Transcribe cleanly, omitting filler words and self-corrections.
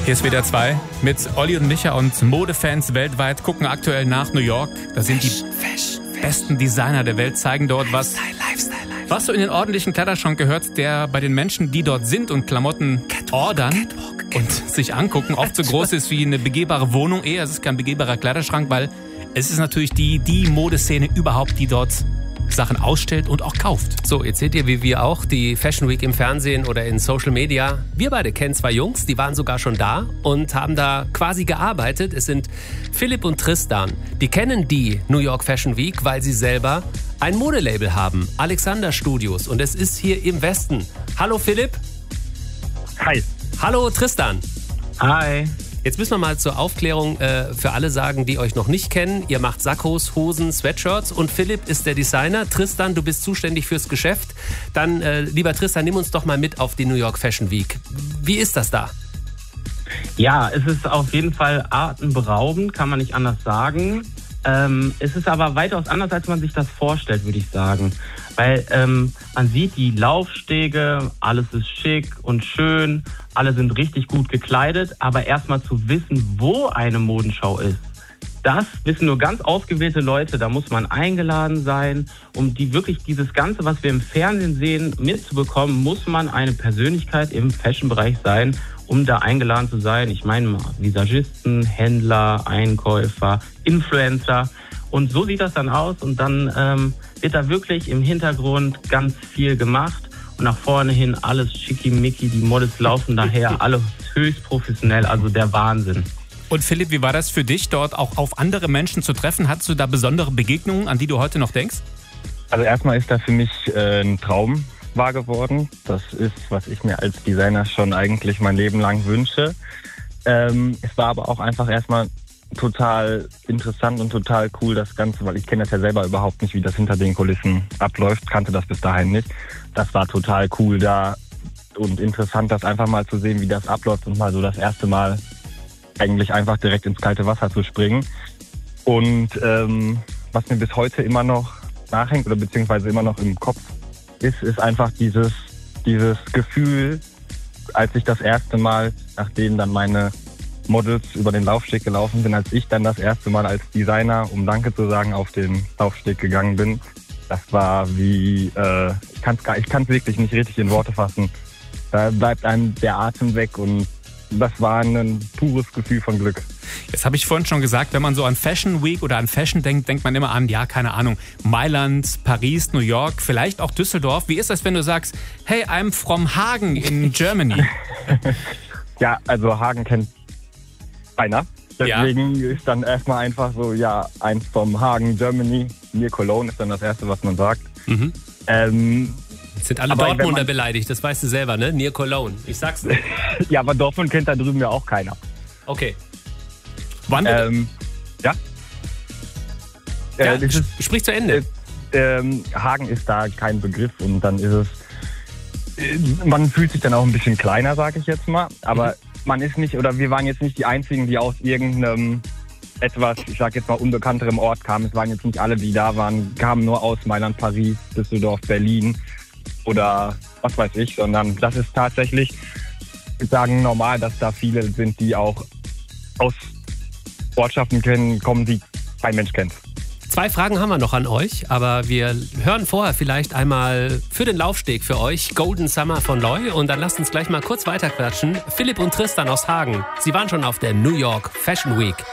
Hier ist WDR 2 mit Olli und Micha und Modefans weltweit gucken aktuell nach New York. Da sind die besten Designer der Welt, zeigen dort was so in den ordentlichen Kleiderschrank gehört, der bei den Menschen, die dort sind und Klamotten ordern und sich angucken, oft so groß ist wie eine begehbare Wohnung. Es ist kein begehbarer Kleiderschrank, weil es ist natürlich die Modeszene überhaupt, die dort Sachen ausstellt und auch kauft. So, jetzt seht ihr, wie wir auch die Fashion Week im Fernsehen oder in Social Media. Wir beide kennen zwei Jungs, die waren sogar schon da und haben da quasi gearbeitet. Es sind Philipp und Tristan. Die kennen die New York Fashion Week, weil sie selber ein Modelabel haben, Alexander Studios. Und es ist hier im Westen. Hallo Philipp. Hi. Hallo Tristan. Hi. Jetzt müssen wir mal zur Aufklärung für alle sagen, die euch noch nicht kennen. Ihr macht Sakkos, Hosen, Sweatshirts und Philipp ist der Designer. Tristan, du bist zuständig fürs Geschäft. Dann, lieber Tristan, nimm uns doch mal mit auf die New York Fashion Week. Wie ist das da? Ja, es ist auf jeden Fall atemberaubend, kann man nicht anders sagen. Es ist aber weitaus anders, als man sich das vorstellt, würde ich sagen. Weil man sieht die Laufstege, alles ist schick und schön, alle sind richtig gut gekleidet, aber erstmal zu wissen, wo eine Modenschau ist, das wissen nur ganz ausgewählte Leute. Da muss man eingeladen sein, um dieses Ganze, was wir im Fernsehen sehen, mitzubekommen, muss man eine Persönlichkeit im Fashion-Bereich sein, um da eingeladen zu sein. Ich meine Visagisten, Händler, Einkäufer, Influencer. Und so sieht das dann aus und dann wird da wirklich im Hintergrund ganz viel gemacht und nach vorne hin alles schickimicki, die Models laufen daher, alle höchst professionell, also der Wahnsinn. Und Philipp, wie war das für dich, dort auch auf andere Menschen zu treffen? Hattest du da besondere Begegnungen, an die du heute noch denkst? Also erstmal ist das für mich ein Traum wahr geworden. Das ist, was ich mir als Designer schon eigentlich mein Leben lang wünsche. Es war aber auch einfach erstmal total interessant und total cool das Ganze, weil ich kenne das ja selber überhaupt nicht, wie das hinter den Kulissen abläuft, kannte das bis dahin nicht. Das war total cool da und interessant, das einfach mal zu sehen, wie das abläuft und mal so das erste Mal eigentlich einfach direkt ins kalte Wasser zu springen. Und was mir bis heute immer noch nachhängt oder beziehungsweise immer noch im Kopf ist einfach dieses Gefühl, als ich das erste Mal, nachdem dann meine Models über den Laufsteg gelaufen sind, als ich dann das erste Mal als Designer, um Danke zu sagen, auf den Laufsteg gegangen bin. Das war wie, ich kann es wirklich nicht richtig in Worte fassen. Da bleibt einem der Atem weg und das war ein pures Gefühl von Glück. Jetzt habe ich vorhin schon gesagt, wenn man so an Fashion Week oder an Fashion denkt man immer an, ja, keine Ahnung, Mailand, Paris, New York, vielleicht auch Düsseldorf. Wie ist das, wenn du sagst, hey, I'm from Hagen in Germany? Ja, also Hagen kennt einer. Deswegen ist dann erstmal einfach so, ja, eins vom Hagen, Germany, near Cologne ist dann das Erste, was man sagt. Mhm. Sind alle Dortmunder beleidigt, das weißt du selber, ne? Near Cologne, ich sag's nicht. Ja, aber Dortmund kennt da drüben ja auch keiner. Okay. Wann? Ja? Sprich zu Ende. Hagen ist da kein Begriff und dann ist es, man fühlt sich dann auch ein bisschen kleiner, sage ich jetzt mal, aber man ist nicht, oder wir waren jetzt nicht die Einzigen, die aus irgendeinem etwas, ich sag jetzt mal, unbekannterem Ort kamen. Es waren jetzt nicht alle, die da waren, kamen nur aus Mailand, Paris, Düsseldorf, Berlin oder was weiß ich, sondern das ist tatsächlich, ich sagen, normal, dass da viele sind, die auch aus Ortschaften kommen, die kein Mensch kennt. 2 Fragen haben wir noch an euch, aber wir hören vorher vielleicht einmal für den Laufsteg für euch Golden Summer von Loy und dann lasst uns gleich mal kurz weiterquatschen. Philipp und Tristan aus Hagen, sie waren schon auf der New York Fashion Week.